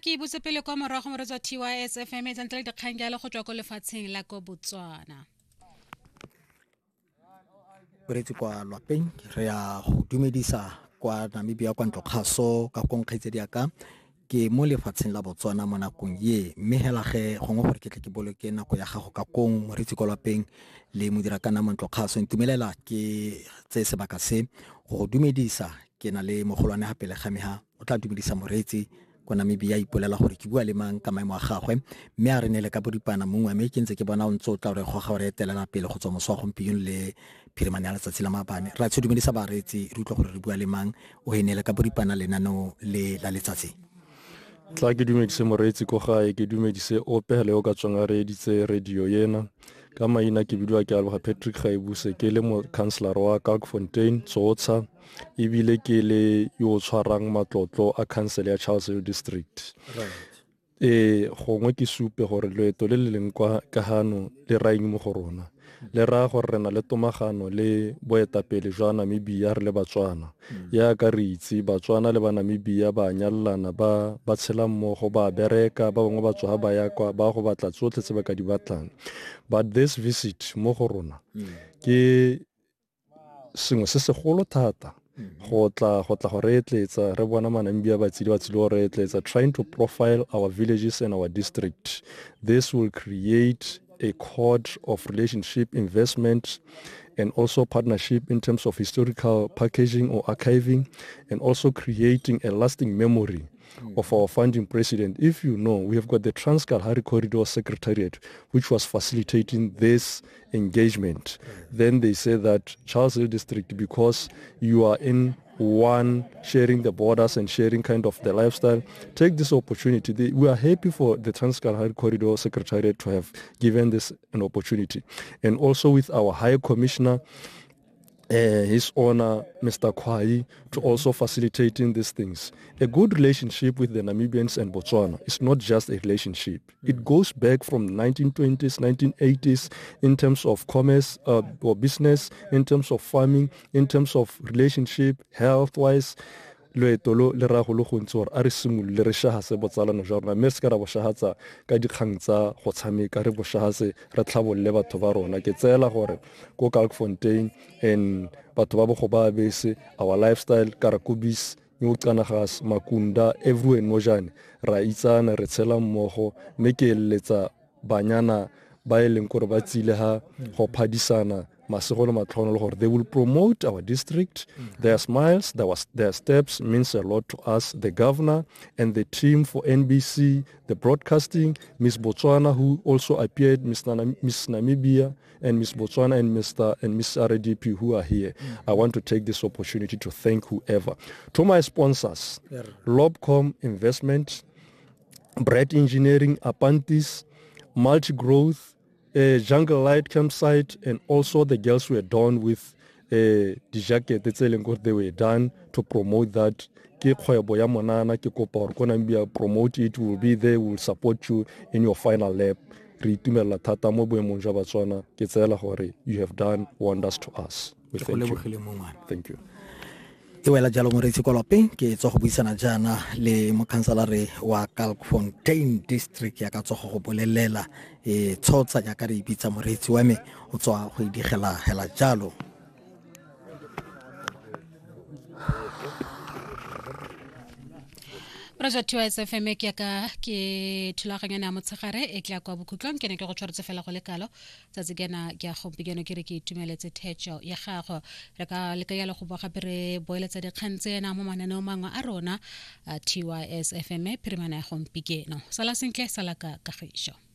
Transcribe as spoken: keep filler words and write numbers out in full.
ke botse pele kwa morago mo re tswa T Y S F M e tsantle dikgang ya le go tswa go lefatsheng la go Botswana. Boretsi kwa lwapeng re ya go dumedisa kwa Namibia kwa Ntlokgaso ka konkgaitse diaka ke mo lefatsheng la Botswana mo nakong ye mme hela ge gongwe gore ke tle ke boloke nako ya gago ka kong moretsi kwa lwapeng le modira kana mo Ntlokgaso ntumelela ke tse sebaka se go dumedisa ke na le mogolwane ha pele ga meha o tla dumedisa moretsi kwa Namibia ipolela gore ke bua le mang ka maemo a gagwe mme a re nele ka bodipana mongwe mme ke ntse ke bona o ntse o tla re goga gore etelela pele go tswa moswa gompieno le phirimane ya letsatsi la mabane ra tse dumedisa baretsi re utlwa gore re bua le mang o henele ka bodipana lenano le la letsatsi tla ke dumedise moretsi ko gae ke dumedise o pele o ka tswang a reditse radio yena ka maina ke bidwa ke Alba Patrick Gaibuse ke le mo councilor wa Kalkfontein Tsotsa ebile ke le yo tshwarang matlotlo a council ya Charlesville district eh gongwe ke supe gore loeto le le leng kwa ka hano le raing mo go rona le ra gore rena le tomagano le boetapele jwa Namibia re le Batswana ya ka re itse Batswana le ba Namibia ba nyallana ba ba tshela mmogo ba bereka ba bangwe ba tswa ba ya kwa ba go batla tsotlhe tse ba ka di batlang but this visit mo go rona ke sengwe se segolo thata go tla go tla go retletsa re bona Manamibia ba tsile ba tsile go retletsa trying to profile our villages and our district. This will create a code of relationship, investment, and also partnership in terms of historical packaging or archiving, and also creating a lasting memory mm. of our founding president. If you know, we have got the Trans-Kalahari Corridor Secretariat, which was facilitating this engagement. Mm. Then they say that Charlesville District, because you are in one sharing the borders and sharing kind of the lifestyle, take this opportunity. They, we are happy for the Trans-Kalahari Corridor Secretariat to have given this an opportunity. And also with our High Commissioner, Uh, His Honor, Mister Kwai, to also facilitating these things. A good relationship with the Namibians and Botswana is not just a relationship. It goes back from nineteen twenties, nineteen eighties in terms of commerce uh, or business, in terms of farming, in terms of relationship, health-wise. Loeto lo le ra go lo gontse gore a re simolole re shahase botsalano jwa rona mme se ka ra bo shahatsa ka dikgang tsa go tshameka re bo shahase re tlhabolle batho ba rona ke tseela gore ko Kalkfontein and batho ba bo go ba bese our lifestyle karakubis yo tsanagas makunda everywhere mo jane ra itsana re tshela mmogo mme ke eletsa banyana ba eleng gore ba tsile ha go phadisana they will promote our district. Mm-hmm. Their smiles, their, their steps means a lot to us, the governor and the team for N B C, the broadcasting, Miss Botswana, who also appeared, Miss Namibia and Miss Botswana and Mister and Miss R D P who are here. Mm-hmm. I want to take this opportunity to thank whoever. To my sponsors, yeah. Lobcom Investment, Brett Engineering, Apantis, Multi-Growth, a Jungle Light campsite, and also the girls were done with uh, the jacket they were done to promote that. Promote it, will be there, will support you in your final lap. You have done wonders to us. We thank you. Thank you. E wela jalo moretsi kwa lopeng ke tso go buisana jana le mokhanselare wa Kalkfontein district ya ka tso go bolelela e tshotsa ya ka re ibitsa moretsi wa me o tswa go idigela hela jalo Raja T Y S F M ke ka ke thulaganya na motshegare e tla kwa bokhutlong ke ne ke go tshwaretse fela go lekalo tsa tsigena ke a gompieno ke re ke itumeletse thecho ya gago re ka le ka ya le go boga pere boeletsa dikgantse na mo mananeo mangwe a rona T Y S F M phirimana ya gompieno sala sentle sala ka kagisho.